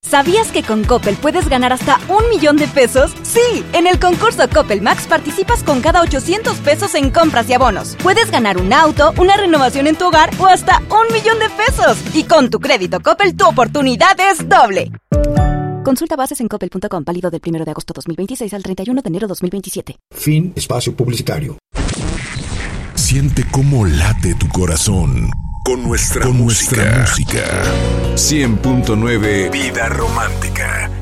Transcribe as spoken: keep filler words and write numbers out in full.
¿Sabías que con Coppel puedes ganar hasta un millón de pesos? Sí, en el concurso Coppel Max participas con cada ochocientos pesos en compras y abonos. Puedes ganar un auto, una renovación en tu hogar o hasta un millón de pesos. Y con tu crédito Coppel, tu oportunidad es doble. Consulta bases en coppel punto com, válido del primero de agosto dos mil veintiséis al treinta y uno de enero dos mil veintisiete. Fin espacio publicitario. Siente cómo late tu corazón con nuestra, con música. nuestra música. cien punto nueve Vida Romántica.